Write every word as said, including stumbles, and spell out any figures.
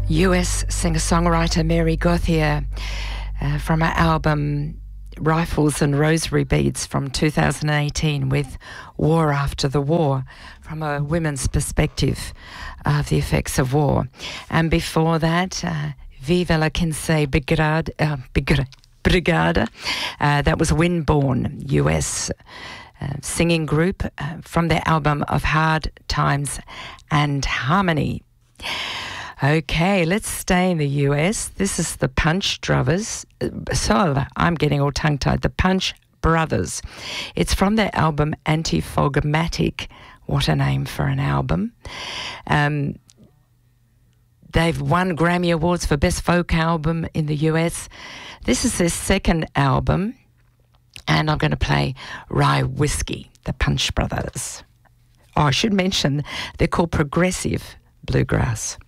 U S singer-songwriter Mary Gauthier uh, from her album Rifles and Rosary Beads from two thousand eighteen with War After the War, from a women's perspective of the effects of war. And before that, uh, Viva la Quince Brigada, uh, Brigada. Uh, that was Windborne, U S uh, singing group uh, from their album Of Hard Times and Harmony. Okay, let's stay in the U S. This is the Punch Brothers. So I'm getting all tongue-tied. The Punch Brothers. It's from their album Anti-Fogmatic. What a name for an album. Um, they've won Grammy Awards for Best Folk Album in the U S. This is their second album, and I'm going to play Rye Whiskey, the Punch Brothers. Oh, I should mention they're called Progressive Bluegrass.